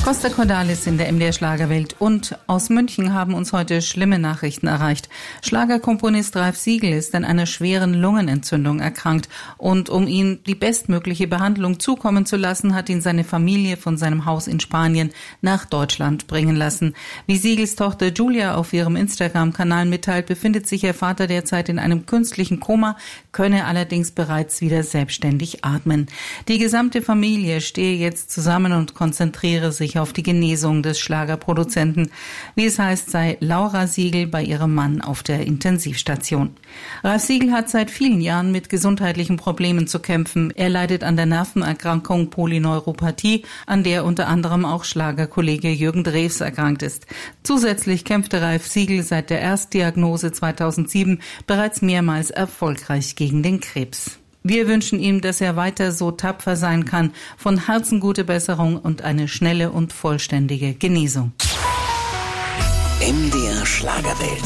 Costa Cordalis in der MDR Schlagerwelt und aus München haben uns heute schlimme Nachrichten erreicht. Schlagerkomponist Ralf Siegel ist an einer schweren Lungenentzündung erkrankt und um ihm die bestmögliche Behandlung zukommen zu lassen, hat ihn seine Familie von seinem Haus in Spanien nach Deutschland bringen lassen. Wie Siegels Tochter Julia auf ihrem Instagram-Kanal mitteilt, befindet sich ihr Vater derzeit in einem künstlichen Koma, könne allerdings bereits wieder selbstständig atmen. Die gesamte Familie stehe jetzt zusammen und konzentriere sich auf die Genesung des Schlagerproduzenten. Wie es heißt, sei Laura Siegel bei ihrem Mann auf der Intensivstation. Ralf Siegel hat seit vielen Jahren mit gesundheitlichen Problemen zu kämpfen. Er leidet an der Nervenerkrankung Polyneuropathie, an der unter anderem auch Schlagerkollege Jürgen Drews erkrankt ist. Zusätzlich kämpfte Ralf Siegel seit der Erstdiagnose 2007 bereits mehrmals erfolgreich gegen den Krebs. Wir wünschen ihm, dass er weiter so tapfer sein kann. Von Herzen gute Besserung und eine schnelle und vollständige Genesung. MDR Schlagerwelt.